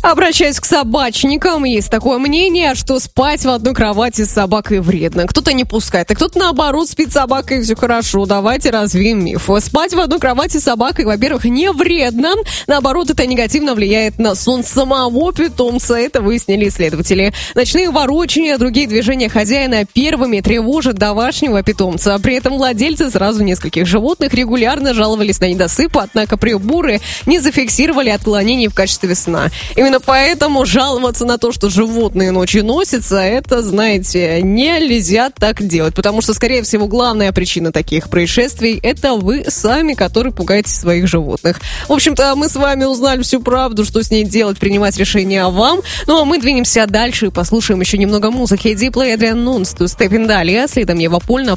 Обращаюсь к собачникам. Есть такое мнение, что спать в одной кровати с собакой вредно. Кто-то не пускает, а кто-то, наоборот, спит с собакой, и все хорошо. Давайте развеем миф. Спать в одной кровати с собакой, во-первых, не вредно. Наоборот, это негативно влияет на сон самого питомца. Это выяснили исследователи. Ночные ворочания, другие движения хозяина первыми тревожат домашнего питомца. При этом владельцы сразу нескольких животных регулярно жаловались на недосып, однако приборы не зафиксировали отклонений в качестве сна. Именно поэтому жаловаться на то, что животные ночью носятся, это, знаете, нельзя так делать. Потому что, скорее всего, главная причина таких происшествий – это вы сами, которые пугаете своих животных. В общем-то, мы с вами узнали всю правду, что с ней делать, принимать решение вам. Ну, а мы двинемся дальше и послушаем еще немного музыки. Диплей, Адриан Нунс, Ту Степен далее. Следом Ева Польна.